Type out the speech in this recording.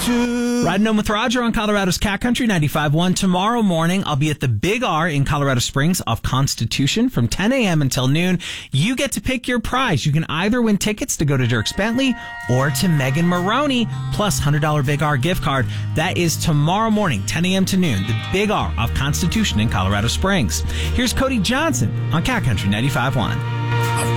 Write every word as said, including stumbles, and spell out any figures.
to. Riding home with Roger on Colorado's Cat Country ninety-five point one. Tomorrow morning, I'll be at the Big R in Colorado Springs off Constitution from ten a.m. until noon. You get to pick your prize. You can either win tickets to go to Dierks Bentley or to Megan Maroney, plus one hundred dollars Big R gift card. That is tomorrow morning, ten a.m. to noon, the Big R off Constitution in Colorado Springs. Here's Cody Johnson on Cat Country ninety-five point one.